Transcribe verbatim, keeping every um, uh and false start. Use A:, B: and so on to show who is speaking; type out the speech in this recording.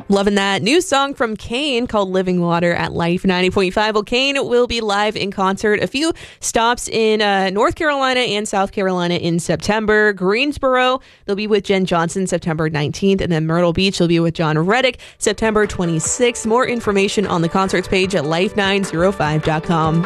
A: Loving that new song from Kane called Living Water at Life ninety point five. Well, Kane will be live in concert. A few stops in uh, North Carolina and South Carolina in September. Greensboro, they'll be with Jen Johnson September nineteenth. And then Myrtle Beach, they'll be with John Reddick September twenty-sixth. More information on the concerts page at life nine oh five dot com.